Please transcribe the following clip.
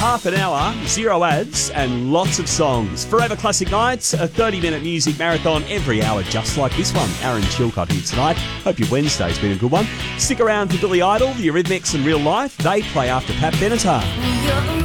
Half an hour, 0 ads, and lots of songs. Forever Classic Nights, a 30-minute music marathon every hour just like this one. Aaron Chilcott here tonight. Hope your Wednesday's been a good one. Stick around for Billy Idol, the Eurythmics and Real Life. They play after Pat Benatar.